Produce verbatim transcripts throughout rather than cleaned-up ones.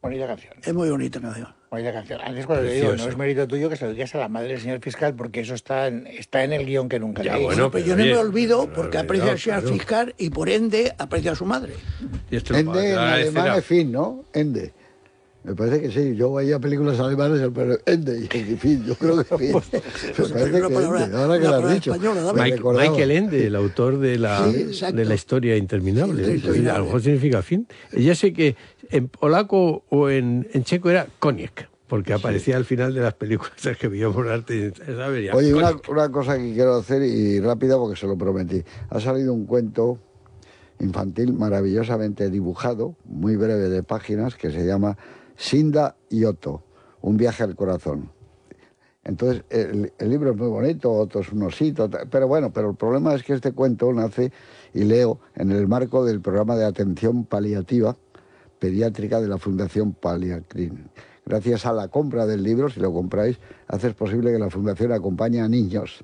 Bonita canción. Es muy bonita canción. Bonita canción. Antes cuando te digo, no es mérito tuyo que se lo digas a la madre del señor fiscal, porque eso está en, está en el guión que nunca Ya, leí. bueno, Pues pero yo no oye, me olvido no, porque no, aprecia al señor claro. fiscal y por ende aprecia a su madre. Y esto lo Ende en agradecerá. alemán es fin, ¿no? Ende. Me parece que sí. Yo veía películas alemanas, pero Ende y fin. Yo creo que fin. Me parece que una palabra- Ende. Ahora que una lo has palabra dicho. española, David. me Mike- recordaba. Michael Ende, el autor de la, Sí, exacto. de la historia interminable. Sí, ¿eh? interminable. A lo mejor significa fin. Ya sé que en polaco o en, en checo era koniec, porque aparecía al final de las películas que veía por arte. ¿Sabes? Oye, una, Koniec. una cosa que quiero hacer y rápida porque se lo prometí. Ha salido un cuento infantil maravillosamente dibujado, muy breve de páginas, que se llama Sinda y Otto, un viaje al corazón. Entonces, el, el libro es muy bonito, Otto es un osito, pero bueno, pero el problema es que este cuento nace, y leo, en el marco del programa de atención paliativa pediátrica de la Fundación Paliacrin. Gracias a la compra del libro, si lo compráis, haces posible que la Fundación acompañe a niños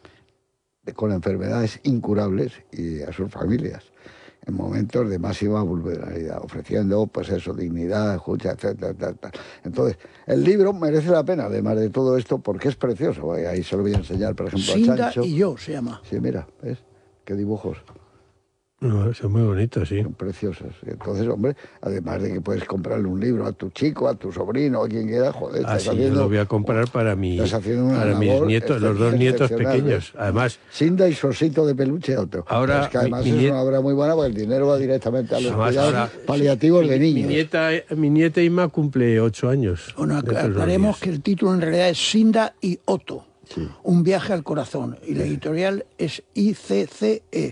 con enfermedades incurables y a sus familias en momentos de máxima vulnerabilidad, ofreciendo, pues eso, dignidad, escucha, etcétera, etcétera. Entonces, el libro merece la pena, además de todo esto, porque es precioso. Ahí se lo voy a enseñar, por ejemplo, a Sinda Chancho. y yo se llama. Sí, mira, ¿ves? Qué dibujos. No, son muy bonitos, sí. Son preciosos. Entonces, hombre, además de que puedes comprarle un libro a tu chico, a tu sobrino, a quien quiera, joder, Ah, estás sí, yo haciendo... lo voy a comprar para, mi, estás haciendo una para mis labor nietos, los dos nietos excepcional, pequeños. ¿eh? Además, Sinda y su osito de peluche otro. Ahora, Pero es que además mi- mi es niet- una obra muy buena porque el dinero va directamente a los Además, cuidados ahora- paliativos de mi, niños. nieta, mi nieta Inma cumple ocho años. Bueno, dentro de unos aclaremos días. que el título en realidad es Sinda y Otto, Sí. un viaje al corazón. Y la editorial es I C C E.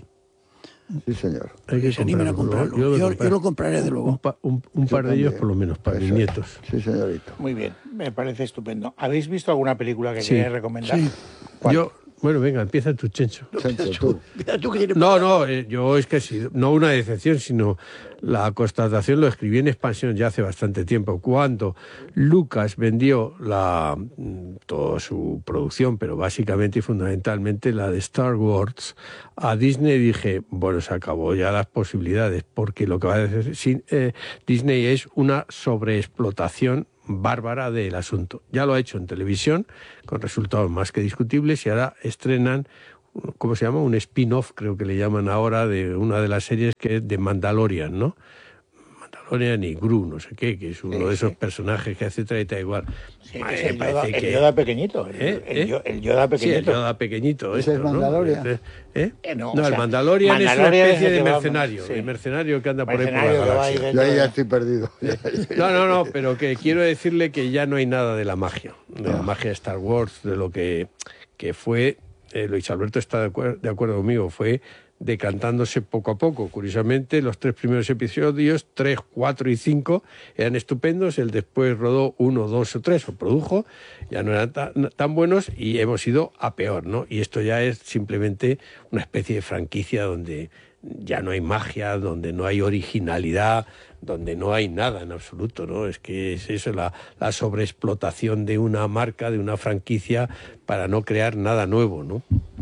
Sí, señor. Hay que Que se animen a comprarlo. comprarlo. Yo lo Yo, compré. yo lo compraré de Un, luego. pa- un- un par Yo de ellos, también. por lo menos, para mis Eso es. nietos. Sí, señorito. Muy bien, me parece estupendo. ¿Habéis visto alguna película que Sí. queráis recomendar? Sí. ¿Cuál? Yo, bueno, venga, empieza tu Chencho. Chancho, tú. Mira, tú que tienes- No, no, eh, yo es que sí, no una decepción, sino la constatación, lo escribí en expansión ya hace bastante tiempo, cuando Lucas vendió la, mm, toda su producción, pero básicamente y fundamentalmente la de Star Wars, a Disney, dije, bueno, se acabó ya las posibilidades, porque lo que va a decir sin- eh, Disney es una sobreexplotación bárbara del asunto. Ya lo ha hecho en televisión, con resultados más que discutibles, y ahora estrenan, ¿cómo se llama? Un spin-off, creo que le llaman ahora, de una de las series que es de Mandalorian, ¿no? Mandalorian y Gru, no sé qué, que es uno Sí, de esos sí. personajes que hace trae da igual. Sí, Madre, es me el, Yoda, parece el que- Yoda pequeñito. El, ¿Eh? el ¿Eh? Yo- el Yoda Sí, el pequeñito. Yoda pequeñito. ¿Ese esto, es ¿no? Mandalorian? ¿Eh? Eh, no, No, o el sea, Mandalorian, es una Mandalorian especie es el de que va- mercenario, sí. el mercenario que anda por ahí por la Mercenario que va ahí galaxia. de- Yo ahí ya estoy perdido. No, no, no, pero que quiero decirle que ya no hay nada de la magia, de la magia de Star Wars, de lo que, que fue, eh, Luis Alberto está de, acuer- de acuerdo conmigo, fue decantándose poco a poco. Curiosamente, los tres primeros episodios, tres, cuatro y cinco, eran estupendos, el después rodó uno, dos o tres, o produjo, ya no eran tan, tan buenos y hemos ido a peor, ¿no? Y esto ya es simplemente una especie de franquicia donde ya no hay magia, donde no hay originalidad, donde no hay nada en absoluto, ¿no? Es que es eso, la, la sobreexplotación de una marca, de una franquicia, para no crear nada nuevo, ¿no?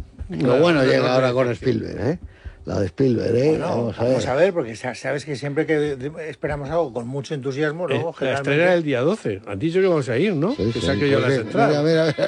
Lo bueno No, no, llega no, ahora no, con no, Spielberg, ¿eh? La de Spielberg, ¿eh? Bueno, vamos a ver. vamos a ver, porque sa- sabes que siempre que de- de- esperamos algo con mucho entusiasmo, Eh, luego la generalmente... estrena el día doce. Han dicho que vamos a ir, ¿no? Sí, que sí, saque yo pues las sí. entradas. Mira, mira, mira.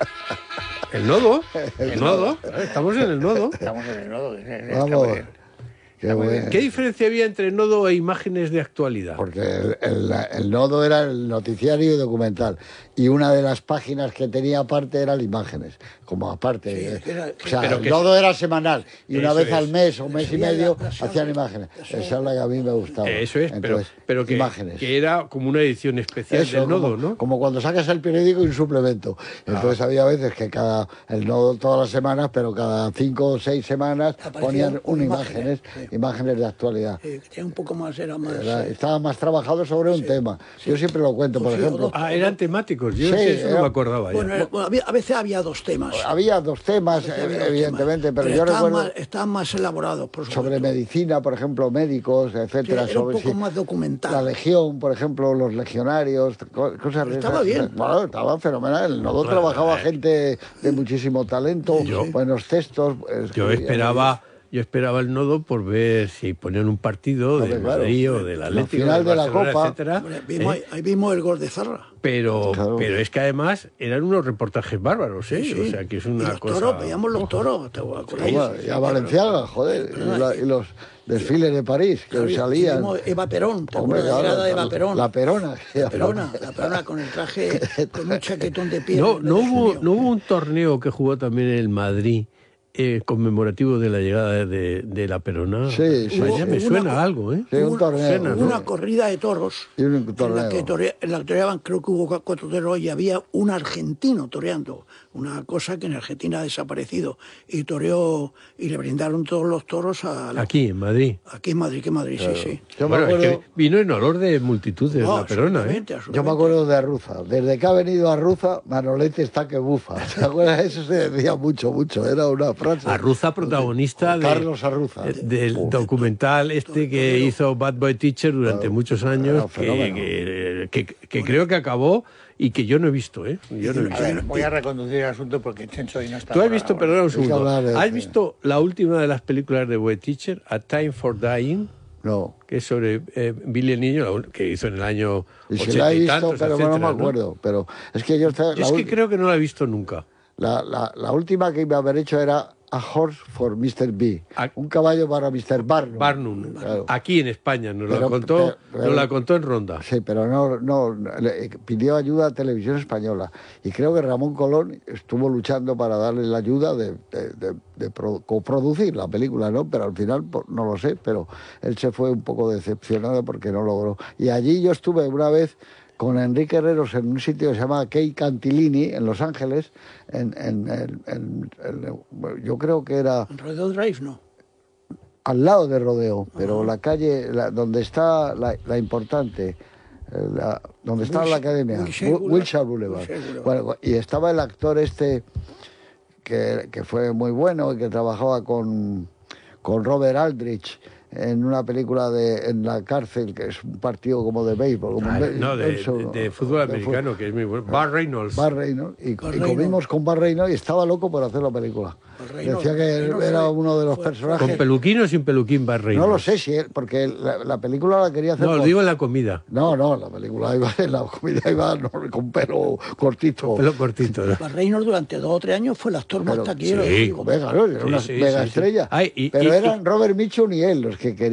El nodo. El nodo. Estamos en el nodo. Estamos en el nodo. que se- está Vamos. muy bien. Qué bueno. ¿Qué diferencia había entre nodo e imágenes de actualidad? Porque el, el- el nodo era el noticiario y documental. Y una de las páginas que tenía aparte eran imágenes. Como aparte. Sí, eh, que era- o sea, pero el que- nodo era semanal. Y una Eso vez es. al mes o mes y Sería la- medio la hacían serie- imágenes. la serie. Esa es la que a mí me gustaba. Eso es, pero, Entonces, pero que, imágenes. que era como una edición especial Eso, del nodo, como, ¿no? como cuando sacas el periódico y un suplemento. Entonces había veces que cada, el nodo todas las semanas, pero cada cinco o seis semanas Aparecían ponían unas imágenes, imágenes, sí. imágenes de actualidad. Eh, que tenía un poco más, era más... ¿Verdad? eh, Estaba más trabajado sobre un tema. Yo siempre lo cuento, por Sí, ejemplo. o Ah, eran temáticos. Yo Sí, de eso no era- me acordaba ya. bueno, era- bueno, había- a veces había dos temas. Había dos temas, Había dos eh, evidentemente, temas, pero, yo estaban recuerdo más, estaban más elaborados, por supuesto. sobre medicina, por ejemplo, médicos, etcétera. Sí, era un sobre poco si- más documental. La legión, por ejemplo, los legionarios, co- cosas de Estaba esas. bien. Bueno, estaba fenomenal. El nodo Bueno, trabajaba eh, gente de muchísimo talento, Yo- buenos textos. Yo escribía- esperaba yo esperaba el nodo por ver si ponían un partido Hombre, de claro, Madrid o del Atlético, final del de la Barcelona, Copa. etcétera, Hombre, vimos, ¿eh? ahí vimos el gol de Zarra. Pero, Claro. pero es que además eran unos reportajes bárbaros, ¿eh? Sí, sí. O sea, que es Y una los cosa... toros, veíamos los toros. ¿Te acuerdas? Toma, y a Valenciaga, joder, y, la- y los desfiles de París que Claro, y salían. vimos Eva Perón, ¿te Hombre, acuerdas? La claro, llegada de la- Eva Perón. La Perona. La Perona, la Perona con el traje, con un chaquetón de piel. No, en no vez de hubo, judío. no hubo un torneo que jugó también el Madrid eh, conmemorativo de la llegada de, de la Perona. Sí, sí, Vaya, sí. me Hubo suena una- algo, ¿eh? Sí, un Hubo- torneo. suena, Hubo ¿no? una corrida de toros Y un en la torneo. que, torea- en la que toreaban, creo que hubo cuatro toreros y había un argentino toreando, una cosa que en Argentina ha desaparecido, y toreó y le brindaron todos los toros a la- Aquí, en Madrid. aquí en Madrid, que Madrid, sí, sí. Yo me Bueno, es acuerdo, que vino en olor de multitudes No, la Perona, ¿eh? absolutamente, yo me absolutamente. acuerdo de Arruza. Desde que ha venido a Arruza, Manolete está que bufa. ¿Te acuerdas? Eso se decía mucho, mucho. Era una frase. Arruza, protagonista de, Carlos Arruza. eh, del Uf. documental este que hizo Bad Boy Teacher durante Claro, muchos era años, un que, fenómeno. que, que- que creo que acabó y que yo no he visto, ¿eh? Yo no he A visto. ver, voy a reconducir el asunto porque Chencho hoy no está. ¿Tú has por visto, ahora. perdona un Hay que segundo, hablar de- ¿has visto la última de las películas de Boy Teacher, A Time for Dying? No. Que es sobre eh, Billy el Niño, la un- que hizo en el año Y si ochenta la he y visto, tantos, pero bueno, no me etcétera, ¿no? acuerdo. Pero es que yo... estaba- Yo la es que ulti- creo que no la he visto nunca. La, la, la última que iba a haber hecho era A Horse for mister B. A- Un caballo para mister Barnum. Barnum, Claro. aquí en España, nos, Pero- la contó, pero- nos la contó en Ronda. Sí, pero no, no, le- pidió ayuda a Televisión Española. Y creo que Ramón Colón estuvo luchando para darle la ayuda de, de, de- de pro- coproducir la película, ¿no? Pero al final, pues, no lo sé, pero él se fue un poco decepcionado porque no logró. Y allí yo estuve una vez con Enrique Herreros en un sitio que se llama Key Cantilini, en Los Ángeles, en, en- en- en- en- bueno, yo creo que era En Rodeo Drive, no. al lado de Rodeo, pero la calle la- donde está la, la importante, eh, la- donde está Wilshire- la academia, Wilshire Wi- Boulevard. Wilshire Boulevard. Wilshire Boulevard. Bueno, y estaba el actor este que, que fue muy bueno y que trabajaba con, con Robert Aldrich en una película de en la cárcel, que es un partido como de béisbol, como un be- No, de, béisbol, de fútbol de americano, que es muy bueno. Bar Reynolds. Bar Reynolds, y, Bar y Reynolds. comimos con Bar Reynolds y estaba loco por hacer la película. Bar Reynolds, Decía que Bar Reynolds era fue- uno de los fue- personajes. ¿Con peluquín o sin peluquín Bar Reynolds? No lo sé si él, porque la, la película la quería hacer. No, lo con- digo en la comida. No, no, la película iba, la comida iba no, con pelo cortito. Pelo cortito, ¿no? Bar Reynolds durante dos o tres años fue el actor más Pero- taquillero. sí, digo. Venga, ¿no? Era Sí, una sí, mega sí, sí. estrella. Ay, y- pero y- eran Robert Mitchum y él los que querían.